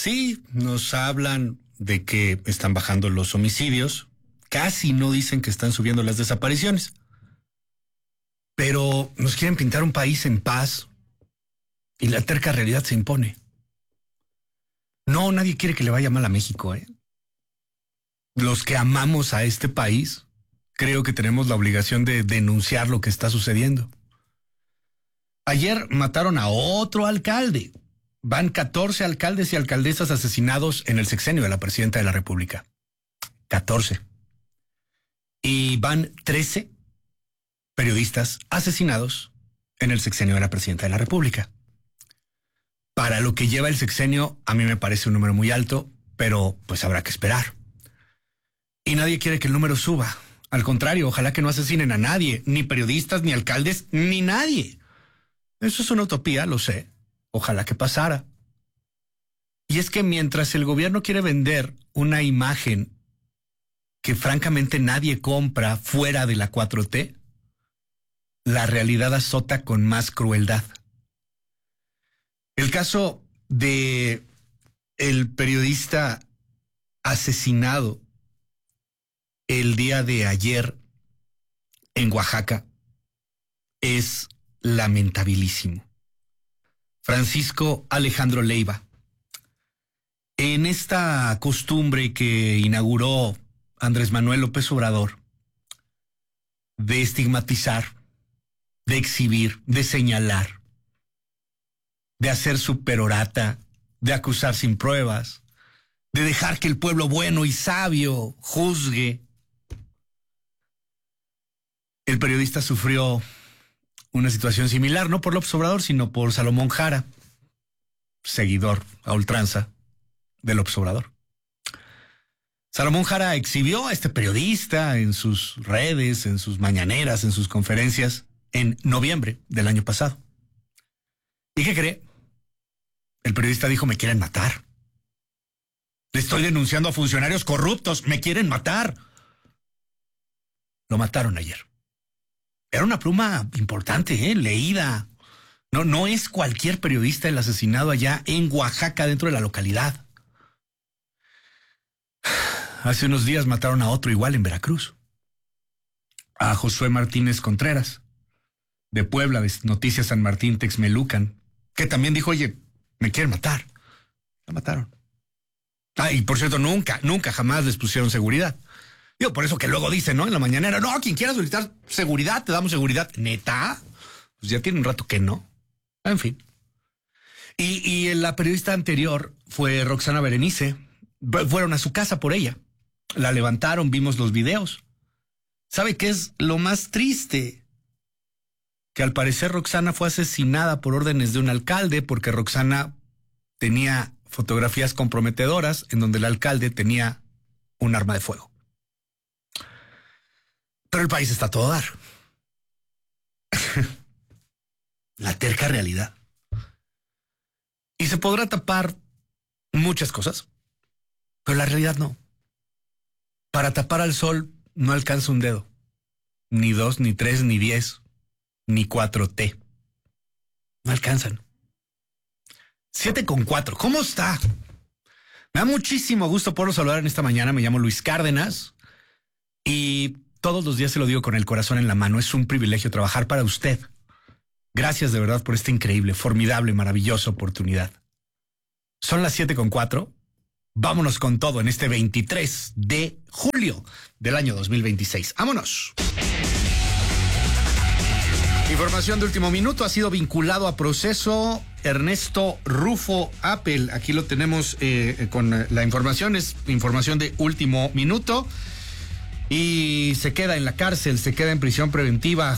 Sí, nos hablan de que están bajando los homicidios, casi no dicen que están subiendo las desapariciones, pero nos quieren pintar un país en paz y la terca realidad se impone. No, nadie quiere que le vaya mal a México, ¿eh? Los que amamos a este país, creo que tenemos la obligación de denunciar lo que está sucediendo. Ayer mataron a otro alcalde. Van 14 alcaldes y alcaldesas asesinados en el sexenio de la presidenta de la República. 14. Y van 13 periodistas asesinados en el sexenio de la presidenta de la República. Para lo que lleva el sexenio, a mí me parece un número muy alto, pero pues habrá que esperar. Y nadie quiere que el número suba. Al contrario, ojalá que no asesinen a nadie, ni periodistas, ni alcaldes, ni nadie. Eso es una utopía, lo sé. Ojalá que pasara. Y es que mientras el gobierno quiere vender una imagen que francamente nadie compra fuera de la 4T, la realidad azota con más crueldad. El caso de el periodista asesinado el día de ayer en Oaxaca es lamentabilísimo. Francisco Alejandro Leiva. En esta costumbre que inauguró Andrés Manuel López Obrador de estigmatizar, de exhibir, de señalar, de hacer su perorata, de acusar sin pruebas, de dejar que el pueblo bueno y sabio juzgue. El periodista sufrió una situación similar, no por López Obrador, sino por Salomón Jara, seguidor a ultranza de López Obrador. Salomón Jara exhibió a este periodista en sus redes, en sus mañaneras, en sus conferencias, en noviembre del año pasado. ¿Y qué cree? El periodista dijo: me quieren matar. Le estoy denunciando a funcionarios corruptos, me quieren matar. Lo mataron ayer. Era una pluma importante, leída. No es cualquier periodista el asesinado allá en Oaxaca, dentro de la localidad. Hace unos días mataron a otro igual en Veracruz. A Josué Martínez Contreras, de Puebla, de Noticias San Martín Texmelucan, que también dijo: oye, me quieren matar. La mataron. Y por cierto, nunca, jamás les pusieron seguridad. Digo, por eso que luego dicen, ¿no? En la mañanera: no, quien quiera solicitar seguridad, te damos seguridad. ¿Neta? Pues ya tiene un rato que no. En fin. Y la periodista anterior fue Roxana Berenice. Fueron a su casa por ella. La levantaron, vimos los videos. ¿Sabe qué es lo más triste? Que al parecer Roxana fue asesinada por órdenes de un alcalde, porque Roxana tenía fotografías comprometedoras en donde el alcalde tenía un arma de fuego. Pero el país está a todo dar. La terca realidad. Y se podrá tapar muchas cosas, pero la realidad no. Para tapar al sol no alcanza un dedo. Ni 2, ni 3, ni 10, ni 4T. No alcanzan. 7:04. ¿Cómo está? Me da muchísimo gusto poderlo saludar en esta mañana. Me llamo Luis Cárdenas y todos los días se lo digo con el corazón en la mano. Es un privilegio trabajar para usted. Gracias de verdad por esta increíble, formidable, maravillosa oportunidad. Son las 7:04. Vámonos con todo en este 23 de julio del año 2026. ¡Vámonos! Información de último minuto. Ha sido vinculado a proceso Ernesto Rufo Appel. Aquí lo tenemos con la información. Es información de último minuto. Y se queda en la cárcel, se queda en prisión preventiva.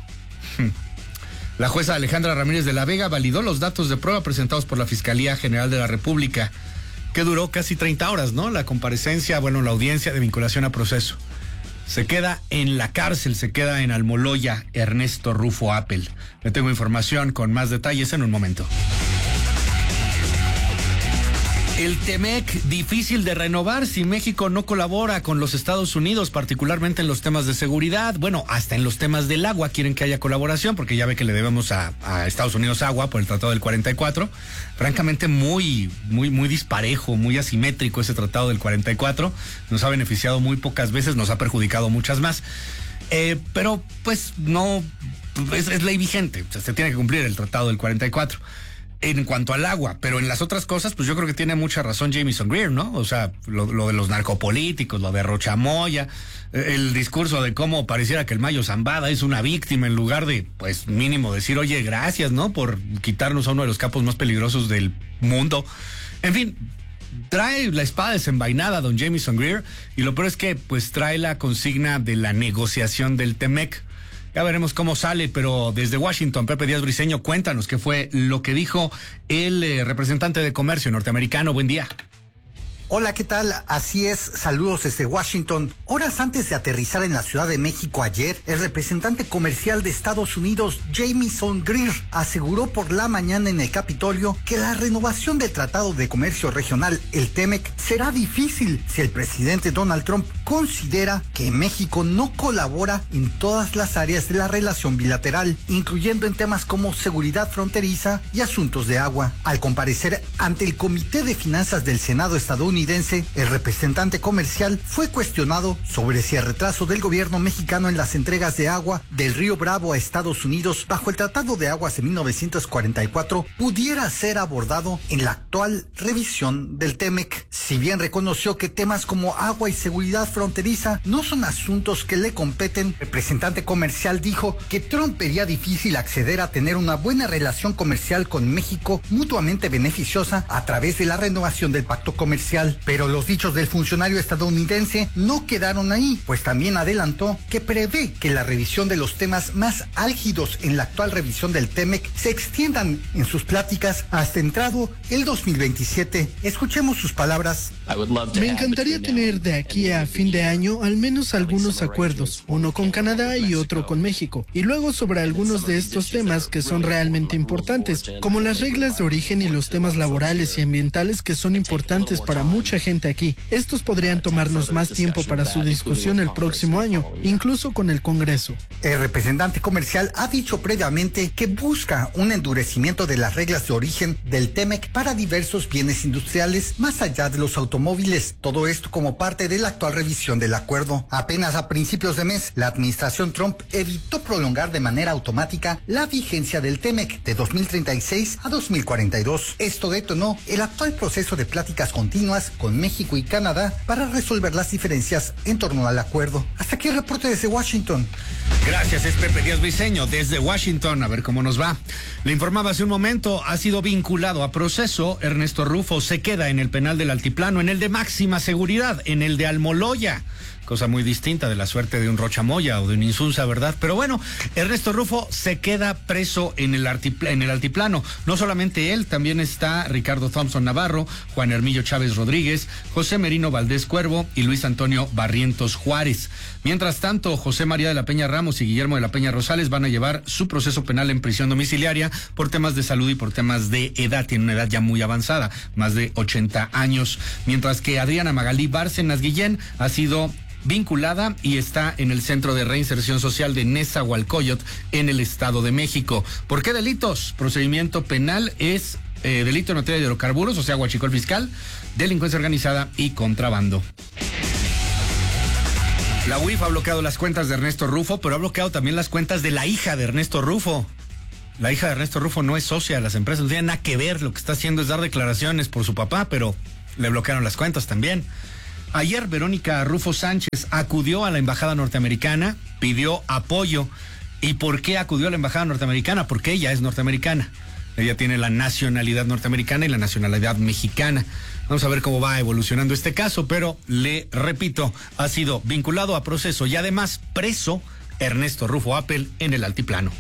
La jueza Alejandra Ramírez de la Vega validó los datos de prueba presentados por la Fiscalía General de la República, que duró casi 30 horas, ¿no? La comparecencia, la audiencia de vinculación a proceso. Se queda en la cárcel, se queda en Almoloya, Ernesto Rufo Appel. Le tengo información con más detalles en un momento. El TEMEC, difícil de renovar si México no colabora con los Estados Unidos, particularmente en los temas de seguridad. Bueno, hasta en los temas del agua quieren que haya colaboración, porque ya ve que le debemos a Estados Unidos agua por el Tratado del 44. Francamente, muy disparejo, muy asimétrico ese Tratado del 44. Nos ha beneficiado muy pocas veces, nos ha perjudicado muchas más. Pero, pues, no, es ley vigente. O sea, se tiene que cumplir el Tratado del 44. En cuanto al agua, pero en las otras cosas, pues yo creo que tiene mucha razón Jamieson Greer, ¿no? O sea, lo de los narcopolíticos, lo de Rochamoya, el discurso de cómo pareciera que el Mayo Zambada es una víctima en lugar de, pues mínimo decir, oye, gracias, ¿no? Por quitarnos a uno de los capos más peligrosos del mundo. En fin, trae la espada desenvainada don Jamieson Greer, y lo peor es que, pues trae la consigna de la negociación del TEMEC. Ya veremos cómo sale, pero desde Washington, Pepe Díaz Briceño, cuéntanos qué fue lo que dijo el representante de comercio norteamericano. Buen día. Hola, ¿qué tal? Así es, saludos desde Washington. Horas antes de aterrizar en la Ciudad de México ayer, el representante comercial de Estados Unidos, Jamieson Greer, aseguró por la mañana en el Capitolio que la renovación del Tratado de Comercio Regional, el TEMEC, será difícil si el presidente Donald Trump considera que México no colabora en todas las áreas de la relación bilateral, incluyendo en temas como seguridad fronteriza y asuntos de agua. Al comparecer ante el Comité de Finanzas del Senado estadounidense, el representante comercial fue cuestionado sobre si el retraso del gobierno mexicano en las entregas de agua del río Bravo a Estados Unidos bajo el Tratado de Aguas de 1944 pudiera ser abordado en la actual revisión del TEMEC. Si bien reconoció que temas como agua y seguridad fronteriza no son asuntos que le competen, el representante comercial dijo que Trump vería difícil acceder a tener una buena relación comercial con México mutuamente beneficiosa a través de la renovación del pacto comercial. Pero los dichos del funcionario estadounidense no quedaron ahí, pues también adelantó que prevé que la revisión de los temas más álgidos en la actual revisión del TEMEC se extiendan en sus pláticas hasta entrado el 2027. Escuchemos sus palabras. Me encantaría tener de aquí a fin de año al menos algunos acuerdos, uno con Canadá y otro con México, y luego sobre algunos de estos temas que son realmente importantes, como las reglas de origen y los temas laborales y ambientales que son importantes para mucha gente aquí. Estos podrían tomarnos más tiempo para su discusión el próximo año, incluso con el Congreso. El representante comercial ha dicho previamente que busca un endurecimiento de las reglas de origen del TEMEC para diversos bienes industriales más allá de los automóviles. Todo esto como parte de la actual revisión del acuerdo. Apenas a principios de mes, la administración Trump evitó prolongar de manera automática la vigencia del TEMEC de 2036 a 2042. Esto detonó el actual proceso de pláticas continuas con México y Canadá para resolver las diferencias en torno al acuerdo. Hasta aquí el reporte desde Washington. Gracias, es Pepe Díaz Briceño desde Washington. A ver cómo nos va. Le informaba hace un momento, ha sido vinculado a proceso. Ernesto Rufo se queda en el penal del Altiplano, en el de máxima seguridad, en el de Almoloya. Cosa muy distinta de la suerte de un Rochamoya o de un Insunza, ¿verdad? Pero bueno, Ernesto Rufo se queda preso en el Altiplano. No solamente él, también está Ricardo Thompson Navarro, Juan Hermillo Chávez Rodríguez, José Merino Valdés Cuervo y Luis Antonio Barrientos Juárez. Mientras tanto, José María de la Peña Ramos y Guillermo de la Peña Rosales van a llevar su proceso penal en prisión domiciliaria por temas de salud y por temas de edad. Tienen una edad ya muy avanzada, más de 80 años. Mientras que Adriana Magalí Bárcenas Guillén ha sido vinculada y está en el Centro de Reinserción Social de Nezahualcóyotl en el Estado de México. ¿Por qué delitos? Procedimiento penal es delito en materia de hidrocarburos, o sea, huachicol fiscal, delincuencia organizada y contrabando. La UIF ha bloqueado las cuentas de Ernesto Rufo, pero ha bloqueado también las cuentas de la hija de Ernesto Rufo. La hija de Ernesto Rufo no es socia de las empresas, no tiene nada que ver. Lo que está haciendo es dar declaraciones por su papá, pero le bloquearon las cuentas también. Ayer Verónica Rufo Sánchez acudió a la embajada norteamericana, pidió apoyo. ¿Y por qué acudió a la embajada norteamericana? Porque ella es norteamericana. Ella tiene la nacionalidad norteamericana y la nacionalidad mexicana. Vamos a ver cómo va evolucionando este caso, pero le repito, ha sido vinculado a proceso y además preso Ernesto Rufo Appel en el Altiplano.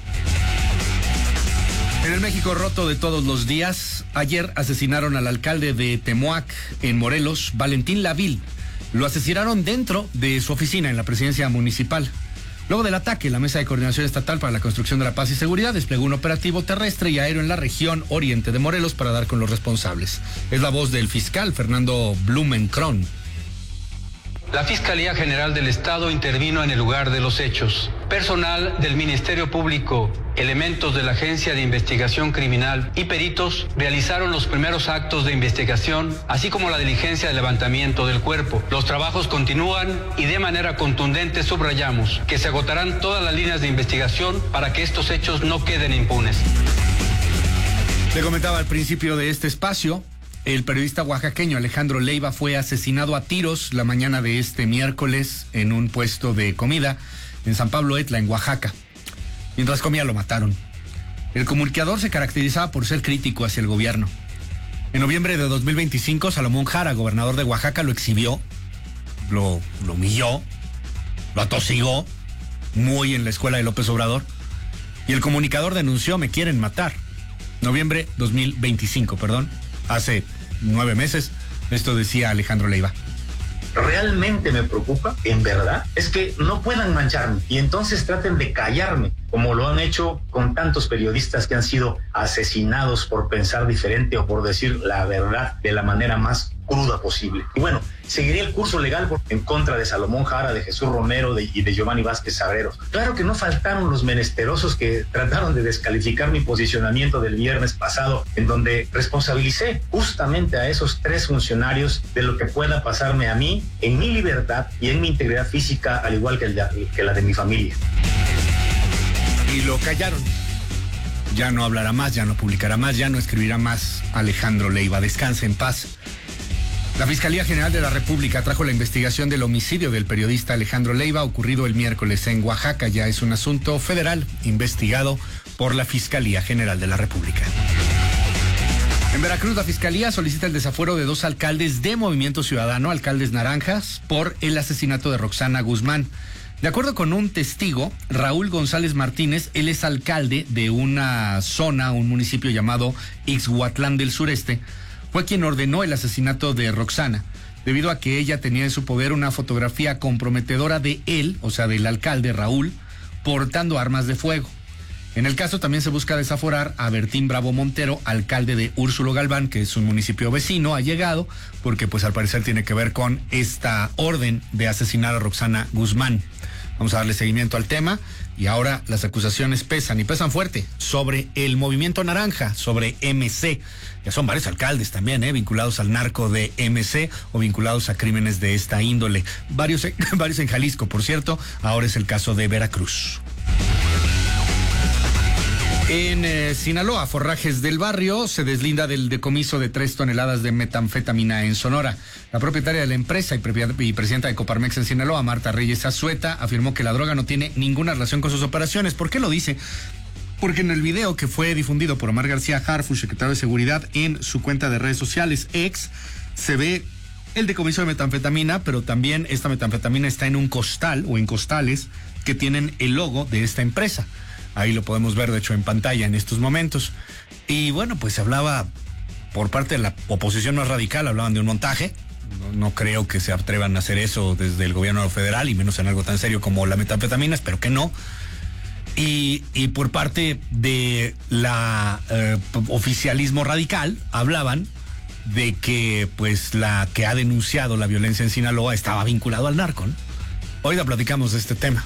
En el México roto de todos los días, ayer asesinaron al alcalde de Temoac, en Morelos, Valentín Lavil. Lo asesinaron dentro de su oficina en la presidencia municipal. Luego del ataque, la Mesa de Coordinación Estatal para la Construcción de la Paz y Seguridad desplegó un operativo terrestre y aéreo en la región oriente de Morelos para dar con los responsables. Es la voz del fiscal Fernando Blumenkron. La Fiscalía General del Estado intervino en el lugar de los hechos. Personal del Ministerio Público, elementos de la Agencia de Investigación Criminal y peritos realizaron los primeros actos de investigación, así como la diligencia de levantamiento del cuerpo. Los trabajos continúan y de manera contundente subrayamos que se agotarán todas las líneas de investigación para que estos hechos no queden impunes. Le comentaba al principio de este espacio, el periodista oaxaqueño Alejandro Leiva fue asesinado a tiros la mañana de este miércoles en un puesto de comida en San Pablo Etla, en Oaxaca. Mientras comía lo mataron. El comunicador se caracterizaba por ser crítico hacia el gobierno. En noviembre de 2025, Salomón Jara, gobernador de Oaxaca, lo exhibió, lo humilló, lo atosigó, muy en la escuela de López Obrador. Y el comunicador denunció: me quieren matar. Noviembre 2025, hace 9 meses, esto decía Alejandro Leiva. Realmente me preocupa, en verdad, es que no puedan mancharme y entonces traten de callarme, como lo han hecho con tantos periodistas que han sido asesinados por pensar diferente o por decir la verdad de la manera más cruda posible. Y bueno, seguiría el curso legal en contra de Salomón Jara, de Jesús Romero y de Giovanni Vázquez Sabreros. Claro que no faltaron los menesterosos que trataron de descalificar mi posicionamiento del viernes pasado, en donde responsabilicé justamente a esos 3 funcionarios de lo que pueda pasarme a mí, en mi libertad y en mi integridad física, al igual que la de mi familia. Y lo callaron. Ya no hablará más, ya no publicará más, ya no escribirá más Alejandro Leiva. Descanse en paz. La Fiscalía General de la República trajo la investigación del homicidio del periodista Alejandro Leiva ocurrido el miércoles en Oaxaca. Ya es un asunto federal investigado por la Fiscalía General de la República. En Veracruz, la Fiscalía solicita el desafuero de 2 alcaldes de Movimiento Ciudadano, alcaldes naranjas, por el asesinato de Roxana Guzmán. De acuerdo con un testigo, Raúl González Martínez, él es alcalde de una zona, un municipio llamado Ixhuatlán del Sureste, fue quien ordenó el asesinato de Roxana, debido a que ella tenía en su poder una fotografía comprometedora de él, o sea, del alcalde Raúl, portando armas de fuego. En el caso también se busca desaforar a Bertín Bravo Montero, alcalde de Úrsulo Galván, que es un municipio vecino, allegado, porque pues al parecer tiene que ver con esta orden de asesinar a Roxana Guzmán. Vamos a darle seguimiento al tema y ahora las acusaciones pesan y pesan fuerte sobre el Movimiento Naranja, sobre MC. Ya son varios alcaldes también, vinculados al narco de MC o vinculados a crímenes de esta índole. Varios en Jalisco, por cierto. Ahora es el caso de Veracruz. En Sinaloa, Forrajes del Barrio se deslinda del decomiso de 3 toneladas de metanfetamina en Sonora. La propietaria de la empresa y presidenta de Coparmex en Sinaloa, Marta Reyes Azueta, afirmó que la droga no tiene ninguna relación con sus operaciones. ¿Por qué lo dice? Porque en el video que fue difundido por Omar García Harfuch, secretario de Seguridad, en su cuenta de redes sociales, X, se ve el decomiso de metanfetamina, pero también esta metanfetamina está en un costal o en costales que tienen el logo de esta empresa. Ahí lo podemos ver, de hecho, en pantalla en estos momentos. Y bueno, pues se hablaba por parte de la oposición más radical, hablaban de un montaje. No creo que se atrevan a hacer eso desde el gobierno federal, y menos en algo tan serio como la metanfetamina, espero que no. Y por parte de la oficialismo radical, hablaban de que pues la que ha denunciado la violencia en Sinaloa estaba vinculado al narco, ¿no? Hoy la platicamos de este tema.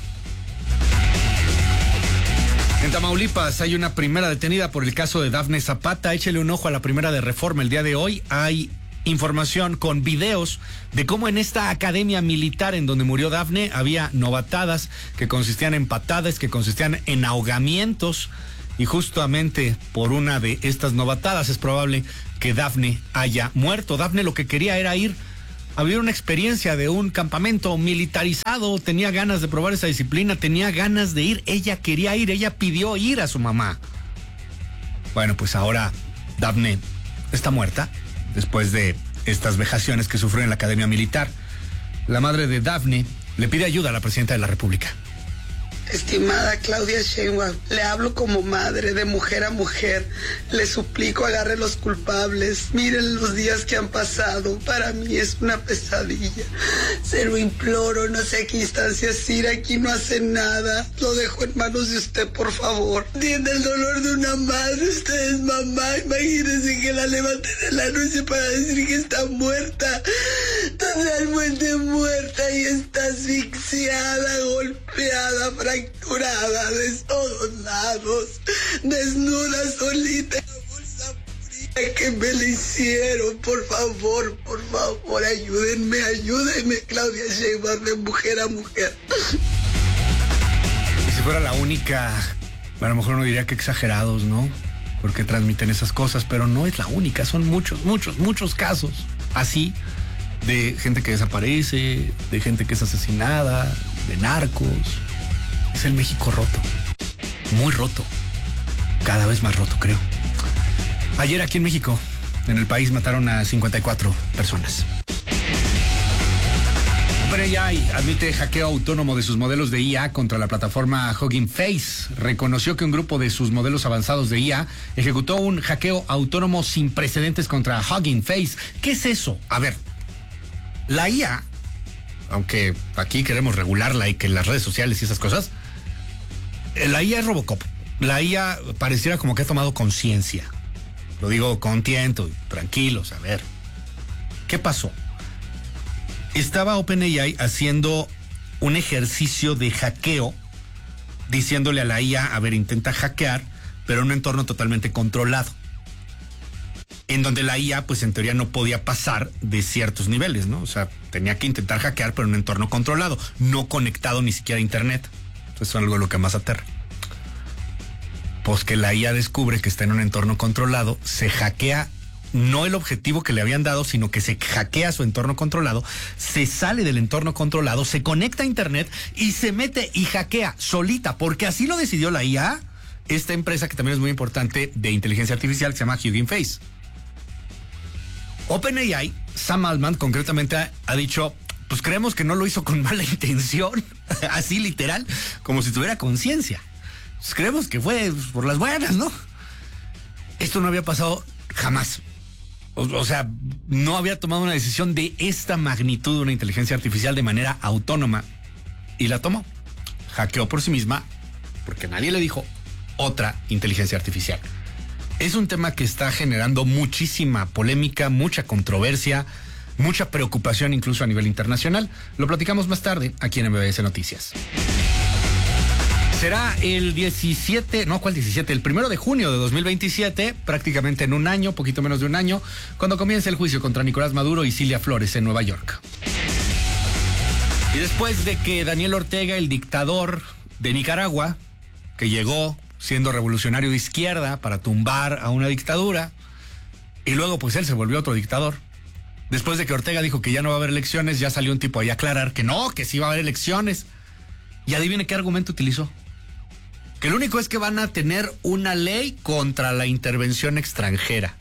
En Tamaulipas hay una primera detenida por el caso de Dafne Zapata. Échele un ojo a la primera de Reforma el día de hoy. Hay información con videos de cómo en esta academia militar en donde murió Dafne había novatadas que consistían en patadas, que consistían en ahogamientos, y justamente por una de estas novatadas es probable que Dafne haya muerto. Dafne lo que quería era ir a vivir una experiencia de un campamento militarizado, tenía ganas de probar esa disciplina, tenía ganas de ir, ella quería ir, ella pidió ir a su mamá. Bueno, pues ahora Dafne está muerta después de estas vejaciones que sufrió en la academia militar. La madre de Dafne le pide ayuda a la presidenta de la República. Estimada Claudia Sheinbaum, le hablo como madre, de mujer a mujer. Le suplico agarre los culpables. Miren los días que han pasado. Para mí es una pesadilla. Se lo imploro, no sé a qué instancias ir. Aquí no hace nada. Lo dejo en manos de usted, por favor. Entiende el dolor de una madre. Usted es mamá. Imagínense que la levanten en la noche para decir que está muerta. Totalmente muerta y está asfixiada, golpeada, fracturada de todos lados, desnuda, solita, en la bolsa fría que me le hicieron. Por favor, ayúdenme, Claudia Sheinbaum, de mujer a mujer. Y si fuera la única, a lo mejor uno diría que exagerados, ¿no? Porque transmiten esas cosas, pero no es la única, son muchos casos así, de gente que desaparece, de gente que es asesinada, de narcos. Es el México roto, muy roto, cada vez más roto, creo. Ayer aquí en México, en el país, mataron a 54 personas. OpenAI admite hackeo autónomo de sus modelos de IA contra la plataforma Hugging Face. Reconoció que un grupo de sus modelos avanzados de IA ejecutó un hackeo autónomo sin precedentes contra Hugging Face. ¿Qué es eso? A ver, la IA, aunque aquí queremos regularla y que las redes sociales y esas cosas, la IA es Robocop. La IA pareciera como que ha tomado conciencia. Lo digo con tiento, tranquilos, a ver. ¿Qué pasó? Estaba OpenAI haciendo un ejercicio de hackeo, diciéndole a la IA, a ver, intenta hackear, pero en un entorno totalmente controlado, en donde la IA, pues en teoría no podía pasar de ciertos niveles, ¿no? O sea, tenía que intentar hackear, pero en un entorno controlado, no conectado ni siquiera a internet. Eso es algo de lo que más aterra. Pues que la IA descubre que está en un entorno controlado, se hackea, no el objetivo que le habían dado, sino que se hackea su entorno controlado, se sale del entorno controlado, se conecta a internet y se mete y hackea solita, porque así lo decidió la IA, esta empresa que también es muy importante de inteligencia artificial, que se llama Hugging Face. OpenAI, Sam Altman concretamente ha dicho, pues creemos que no lo hizo con mala intención, así literal, como si tuviera conciencia. Pues creemos que fue por las buenas, ¿no? Esto no había pasado jamás. O sea, no había tomado una decisión de esta magnitud de una inteligencia artificial de manera autónoma. Y la tomó. Hackeó por sí misma, porque nadie le dijo, otra inteligencia artificial. Es un tema que está generando muchísima polémica, mucha controversia, mucha preocupación incluso a nivel internacional. Lo platicamos más tarde aquí en MBS Noticias. Será el 17, no, ¿cuál 17? El 1 de junio de 2027, prácticamente en un año, poquito menos de un año, cuando comience el juicio contra Nicolás Maduro y Cilia Flores en Nueva York. Y después de que Daniel Ortega, el dictador de Nicaragua, que llegó siendo revolucionario de izquierda para tumbar a una dictadura, y luego pues él se volvió otro dictador. Después de que Ortega dijo que ya no va a haber elecciones, ya salió un tipo ahí a aclarar que no, que sí va a haber elecciones. Y adivine qué argumento utilizó. Que lo único es que van a tener una ley contra la intervención extranjera.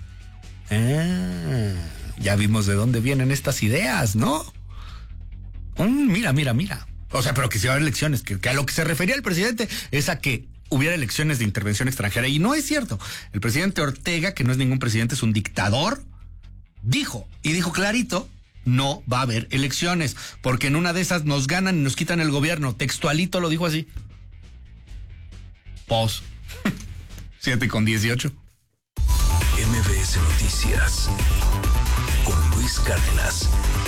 Ya vimos de dónde vienen estas ideas, ¿no? Mira. O sea, pero que si va a haber elecciones, que a lo que se refería el presidente es a que hubiera elecciones de intervención extranjera. Y no es cierto. El presidente Ortega, que no es ningún presidente, es un dictador, dijo clarito, no va a haber elecciones, porque en una de esas nos ganan y nos quitan el gobierno. Textualito lo dijo así. 7:18. MBS Noticias con Luis Cárdenas.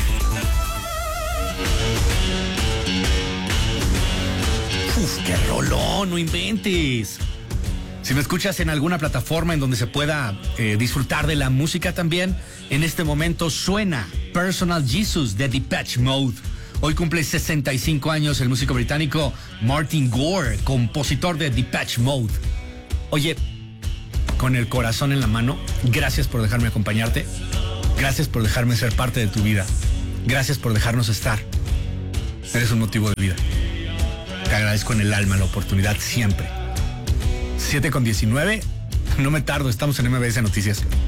¡Qué rolón! ¡No inventes! Si me escuchas en alguna plataforma en donde se pueda disfrutar de la música también, en este momento suena Personal Jesus de Depeche Mode. Hoy cumple 65 años el músico británico Martin Gore, compositor de Depeche Mode. Oye, con el corazón en la mano, gracias por dejarme acompañarte. Gracias por dejarme ser parte de tu vida. Gracias por dejarnos estar. Eres un motivo de vida. Te agradezco en el alma la oportunidad siempre. 7:19. No me tardo, estamos en MBS Noticias.